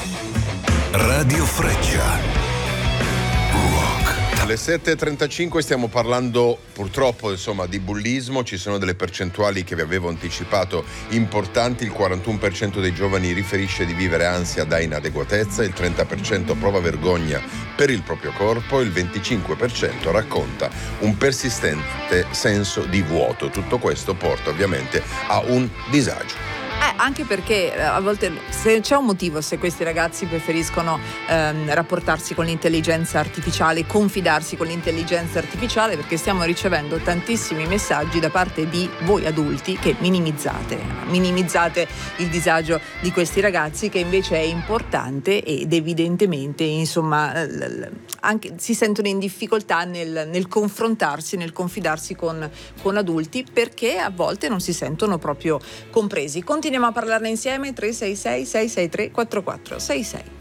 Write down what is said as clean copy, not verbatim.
Radio Freccia. Alle 7.35 stiamo parlando purtroppo di bullismo. Ci sono delle percentuali che vi avevo anticipato importanti. Il 41% dei giovani riferisce di vivere ansia da inadeguatezza, il 30% prova vergogna per il proprio corpo, il 25% racconta un persistente senso di vuoto. Tutto questo porta ovviamente a un disagio. Anche perché a volte se c'è un motivo se questi ragazzi preferiscono rapportarsi con l'intelligenza artificiale, confidarsi con l'intelligenza artificiale, perché stiamo ricevendo tantissimi messaggi da parte di voi adulti che minimizzate il disagio di questi ragazzi, che invece è importante, ed evidentemente anche si sentono in difficoltà nel confrontarsi, nel confidarsi con adulti, perché a volte non si sentono proprio compresi. Continuiamo a parlarne insieme. 366 663 4466.